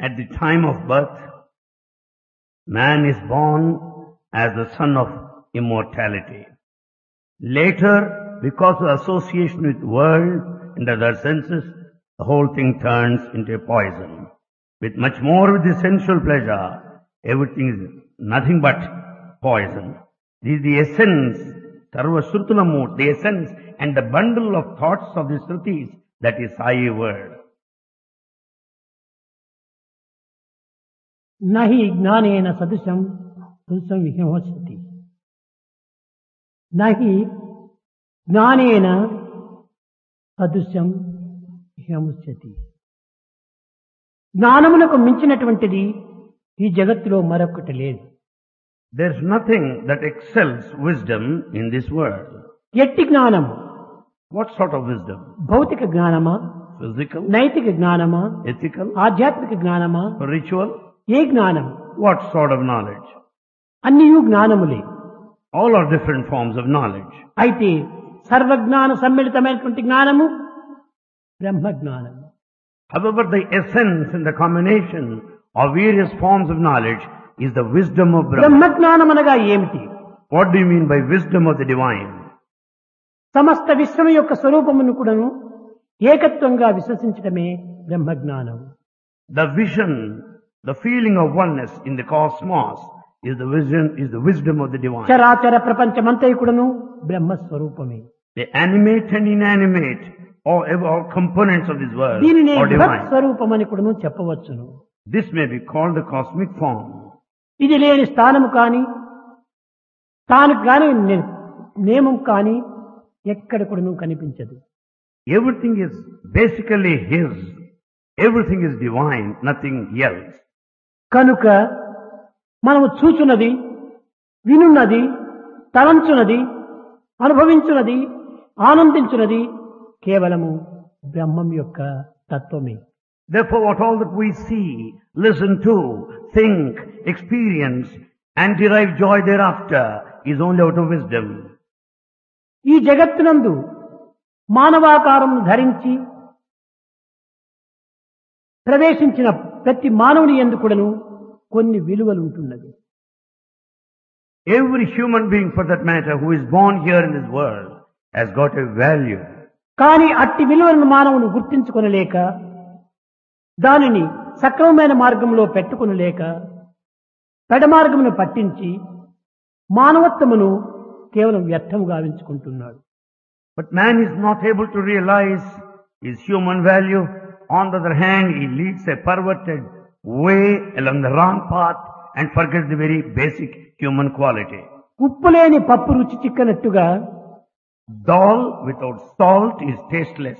At the time of birth, man is born as the son of immortality. Later, because of association with world and other senses, the whole thing turns into a poison. With much more with the sensual pleasure, everything is nothing but poison. This is the essence, Sarva Shrutulamu, the essence and the bundle of thoughts of the Shrutis, that is Sai word. నహి జ్ఞానేన సదృశం పురుషం విహమస్తి. నహి జ్ఞానేన సదృశం విహమస్తి. జ్ఞానమునకు మించినటువంటిది ఈ జగత్తులో మరొకటి లేదు. There is nothing that excels wisdom in this world. ఎట్టి జ్ఞానము? What sort of wisdom? భౌతిక జ్ఞానమా, Physical, నైతిక జ్ఞానమా, ethical, ఆధ్యాత్మిక జ్ఞానమా, ritual? ఏ జ్ఞానం? What sort of knowledge? అన్నియు జ్ఞానములే. All are different forms of knowledge. అయితే సర్వజ్ఞాన సమ్మిళితమైనటువంటి జ్ఞానము బ్రహ్మ జ్ఞానము. However, the essence and the combination of various forms of knowledge is the wisdom of Brahma. బ్రహ్మ జ్ఞానం అనగా ఏమిటి? What do you mean by wisdom of the divine? సమస్త విశ్వం యొక్క స్వరూపమును కూడాను ఏకత్వంగా విశ్వసించడమే బ్రహ్మ జ్ఞానం. The vision, the feeling of oneness in the cosmos is the wisdom of the divine. చరాచర ప్రపంచమంతయు కూడాను బ్రహ్మ స్వరూపమే. The animate and inanimate, all components of this world దీనిని are బృహత్ divine. స్వరూపమని కూడాను చెప్పవచ్చును. This may be called the cosmic form. ఇది లేని స్థానము కాని తాను కాని నియమం కాని ఎక్కడ కూడాను కనిపించదు. Everything is basically His. Everything is divine, nothing else. కనుక మనము చూచున్నది, వినున్నది, తలంచున్నది, అనుభవించున్నది, ఆనందించున్నది కేవలము బ్రహ్మం యొక్క తత్వమే. Therefore, what all that we see, listen to, think, experience, and derive joy thereafter is only out of wisdom. ఈ జగత్తునందు మానవాకారం ధరించి ప్రవేశించిన ప్రతి మానవుని యందు కూడాను కొన్ని విలువలు ఉంటున్నది. Every human being, for that matter, who is born here in this world has got a value. కానీ అట్టి విలువలను మానవుని గుర్తించుకొనలేక దానిని సక్రమమైన మార్గంలో పెట్టుకొనలేక పెడమార్గమును పట్టించి మానవత్వమును కేవలం వ్యర్థము గావించుకుంటున్నాడు. But man is not able to realize his human value. On the other hand, he leads a perverted way along the wrong path and forgets the very basic human quality. ఉప్పు లేని పప్పు రుచి చిక్కనట్టుగా Dal without salt is tasteless.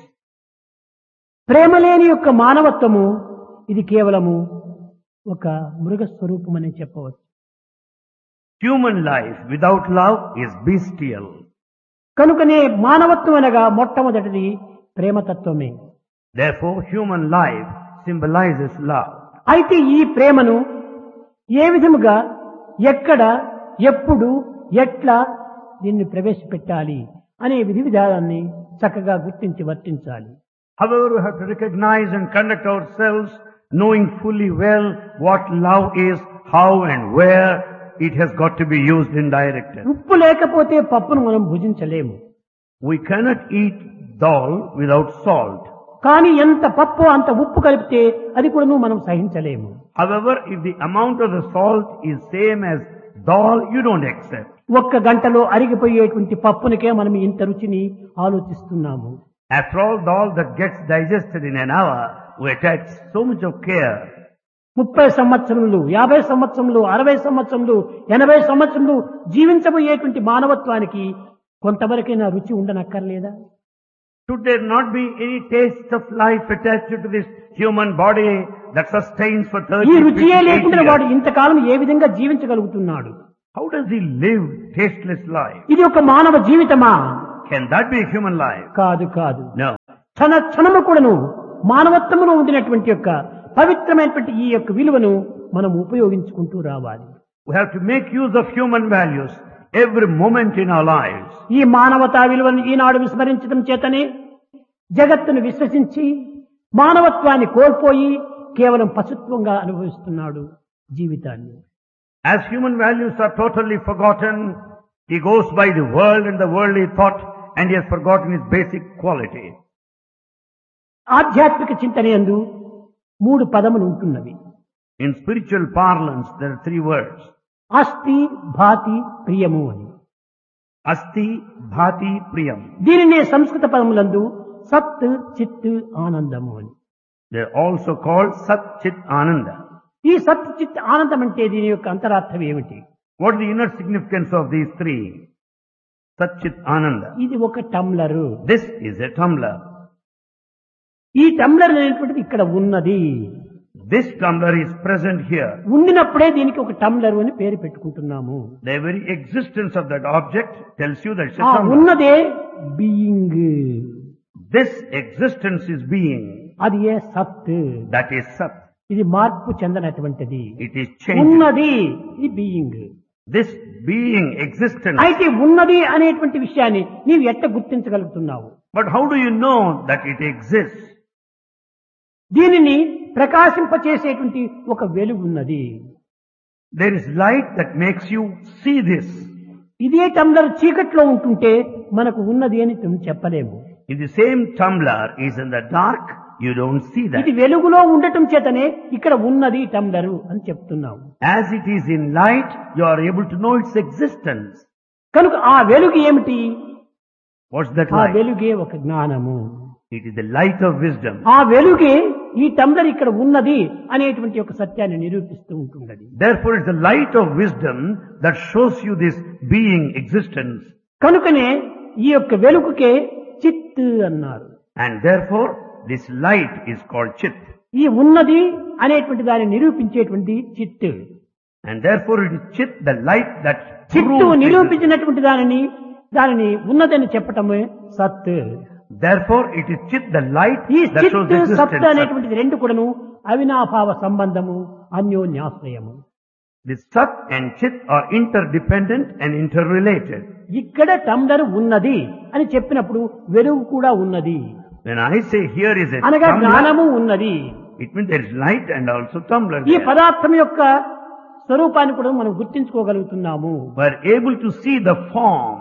ప్రేమ లేని యొక్క మానవత్వము ఇది కేవలము ఒక మృగ స్వరూపమని చెప్పవచ్చు. Human life without love is bestial. కనుకనే మానవత్వం అనగా మొట్టమొదటిది ప్రేమతత్వమే. Therefore, human life symbolizes love. అయితే ఈ ప్రేమను ఏ విధముగా, ఎక్కడ, ఎప్పుడు, ఎట్లా దీన్ని ప్రవేశపెట్టాలి అనే విధి విధానాన్ని చక్కగా గుర్తించి వర్తించాలి. However, we have to recognize and conduct ourselves knowing fully well what love is, how and where it has got to be used and directed. ఉప్పు లేకపోతే పప్పును మనం భుజించలేము. We cannot eat dal without salt. కానీ ఎంత పప్పు అంత ఉప్పు కలిపితే అది కూడా మనం సహించలేము. However, if the amount of the salt is same as dal, you don't accept. ఒక్క గంటలో అరిగిపోయేటువంటి పప్పునికే మనం ఇంత రుచిని ఆలోచిస్తున్నాము. After all, dal that gets digested in an hour, we attach so much of care. 30 సంవత్సరములు, 50 సంవత్సరములు, 60 సంవత్సరములు, 80 సంవత్సరములు జీవించబోయేటువంటి మానవత్వానికి కొంతవరకైనా రుచి ఉండనక్కర్లేదా? Should there not be any taste of life attached to this human body that sustains for 30, ఈ 50, రుచియే 80 లేకుండా వాడు years? ఇంతకాలం ఏ విధంగా జీవించగలుగుతున్నాడు? How does he live tasteless life? ఇది ఒక మానవ జీవితమా? Can that be a human life? కాదు కాదు. No. క్షణము కూడాను మానవత్వములో ఉండినటువంటి యొక్క పవిత్రమైనటువంటి ఈ యొక్క విలువను మనం ఉపయోగించుకుంటూ రావాలి. We have to make use of human values every moment in our lives. ఈ మానవతా విలువను ఈనాడు విస్మరించడం చేతనే జగత్తును విశ్వసించి మానవత్వాన్ని కోల్పోయి కేవలం పశుత్వంగా అనుభవిస్తున్నాడు జీవితాన్ని. As human values are totally forgotten, he goes by the world and the worldly thought, and he has forgotten his basic quality. ఆధ్యాత్మిక చింతనయందు 3 పదములు ఉంటున్నవి. In spiritual parlance, there are 3 words. అస్థి, భాతి, ప్రియము అని. Asti, Bhati, Priyam. దీనినే సంస్కృత పదములందు సత్, చిత్, ఆనందము అని. They are also called Sat, Chit, Ananda. ఈ సత్, చిత్, ఆనందం అంటే దీని యొక్క అంతరార్థం ఏమిటి? What is the inner significance of these 3? Sat, Chit, Ananda. ఇది ఒక టంబ్లరు. This is a tumbler. ఈ టంబ్లర్ అనేటువంటిది ఇక్కడ ఉన్నది. This tumbler is present here. ఉండినప్పుడే దీనికి ఒక టంబ్లర్ అని పేరు పెట్టుకుంటున్నాము. The very existence of that object tells you that it's a ఆ tumbler. ఉన్నదే being. This existence is being. అది ఏ సత్. That is Sat. ఇది మార్పు చెందనటువంటిది. It is changing. ఉన్నది ఇది బీయింగ్. This being, existence. అయితే ఉన్నది అనేటువంటి విషయాన్ని నీవు ఎట్ట గుర్తించగలుగుతున్నావు? But how do you know that it exists? దీనిని ప్రకాశింపచేసేటువంటి ఒక వెలుగు ఉన్నది. There is light that makes you see this. ఇదే టంబ్లర్ చీకట్లో ఉంటుంటే మనకు ఉన్నది అని చెప్పలేము. If the same tumbler is in the dark, you don't see that. ఇది వెలుగులో ఉండటం చేతనే ఇక్కడ ఉన్నది టంబ్లరు అని చెప్తున్నాము. As it is in light, you are able to know its existence. కనుక ఆ వెలుగు ఏమిటి? What's that ఆ light? వెలుగే ఒక జ్ఞానము. It is the light of wisdom. ఆ వెలుగే ఈ టంబ్లర్ ఇక్కడ ఉన్నది అనేటువంటి ఒక సత్యాన్ని నిరూపిస్తూ ఉంటున్నది. Therefore, it's the light of wisdom that shows you this being, existence. కనుకనే ఈ యొక్క వెలుగుకే చిత్ అన్నారు. And therefore, this light is called Chit. ఈ ఉన్నది అనేటువంటి దాన్ని నిరూపించేటువంటి చిత్. And therefore, it is Chit, the light that చిత్తు proves existence. నిరూపించినటువంటి దానిని ఉన్నదని చెప్పటమే సత్. Therefore, it is Chit, the light ఈ that shows చిత్, existence. సత్ అనేటువంటిది రెండు కూడాను అవినాభావ సంబంధము, అన్యోన్యాశ్రయము. The Sat and Chit are interdependent and interrelated. ఇక్కడ టంబ్లర్ ఉన్నది అని చెప్పినప్పుడు వెలుగు కూడా ఉన్నది. When I say here is a అనగా tumbler, జ్ఞానము ఉన్నది. it means there is light and also tumbler ఈ there. పదార్థం యొక్క స్వరూపాన్ని కూడా మనం గుర్తించుకోగలుగుతున్నాము. We are able to see the form.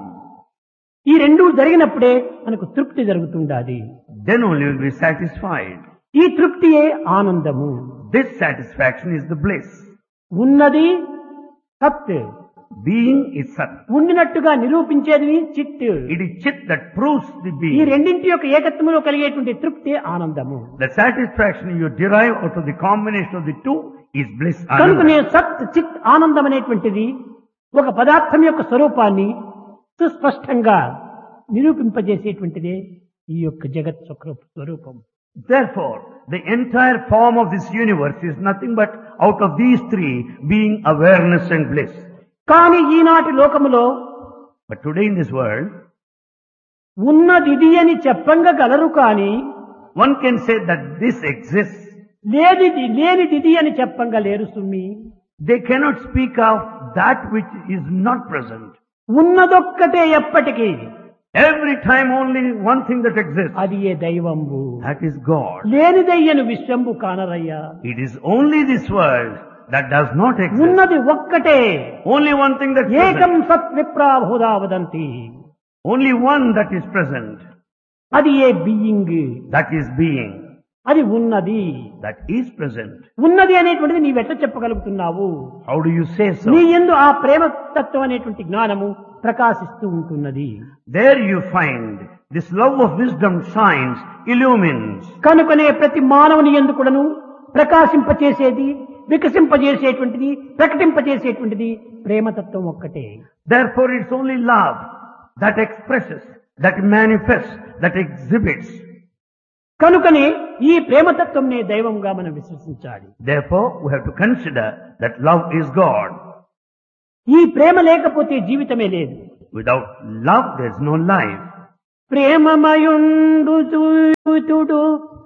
ఈ రెండు జరిగినప్పుడే మనకు తృప్తి జరుగుతుండాలి. Then only we will be satisfied. ఈ తృప్తియే ఆనందము. This satisfaction is the bliss. ఉన్నది సత్, Being is Sat. ఉండినట్టుగా నిరూపించేది చిత్. It is Chit that proves the ఈ being. రెండింటి యొక్క ఏకత్వంలో కలిగేటువంటి తృప్తి ఆనందము. The satisfaction you derive out of the combination of the two is bliss. కనుకనే Ananda. సత్, చిత్, ఆనందం అనేటువంటిది ఒక పదార్థం యొక్క స్వరూపాన్ని సుస్పష్టంగా నిరూపింపజేసేటువంటిదే ఈ యొక్క జగత్ స్వరూపం. Therefore, the entire form of this universe is nothing but out of these 3 being awareness and bliss. కానీ ఈనాటి లోకములో But today in this world, ఉన్నదిది అని చెప్పంగలరు కానీ one can say that this exists. లేనిది అని చెప్పంగలేరు సుమ్మి. They cannot speak of that which is not present. ఉన్నదొక్కటే ఎప్పటికీ. Every time only one thing that exists. అది ఏ దైవంబు. That is God. లేనిదయ్యను విశ్వంబు కానరయ్యా. It is only this world that does not exist. ఉన్నది ఒక్కటే. Only one thing that is ఏకం present. సత్ విప్రాభూదా వదంతి. Only one that is present. అది ఏ being. That is being. అది ఉన్నది. That is present. ఉన్నది అనేటువంటిది నీవెట్లా చెప్పగలుగుతున్నావు? How do you say so? నీ యందు ఆ ప్రేమ తత్వం అనేటువంటి జ్ఞానము ప్రకాశిస్తూ ఉంటున్నది. There you find this love of wisdom shines, illumines. కనుకనే ప్రతి మానవుని యందు కూడాను ప్రకాశింపచేసేది, వికసింపజేసేటువంటిది, ప్రకటింపజేసేటువంటిది ప్రేమతత్వం ఒక్కటే. Therefore it's only love that expresses, that manifests, that exhibits. కనుకనే ఈ ప్రేమతత్వంనే దైవంగా మనం విశ్వసించాలి. Therefore we have to consider that love is God. ఈ ప్రేమ లేకపోతే జీవితమే లేదు. Without love there is no life. ప్రేమమయుండు చూతుడు